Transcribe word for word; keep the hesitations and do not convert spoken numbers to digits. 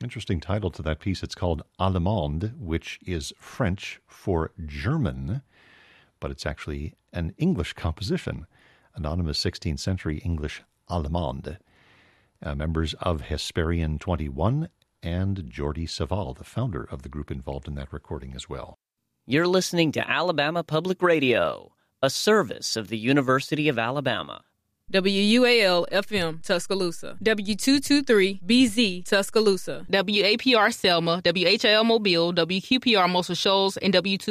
Interesting title to that piece. It's called Allemande, which is French for German, but it's actually an English composition. Anonymous sixteenth century English Allemande. Uh, members of Hesperian twenty-one and Jordi Savall, the founder of the group involved in that recording as well. You're listening to Alabama Public Radio, a service of the University of Alabama. W U A L F M Tuscaloosa, W two twenty-three B Z Tuscaloosa, W A P R Selma, W H A L Mobile, W Q P R Muscle Shoals, and W two